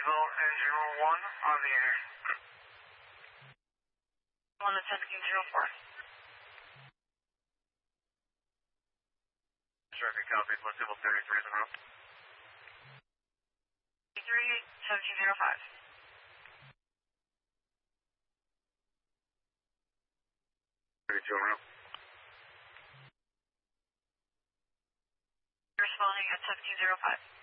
Bravo N01 on the air. On the 1704. Traffic copy, plus civil 33 is en route. 1705. 32 en route. Responding at 1705.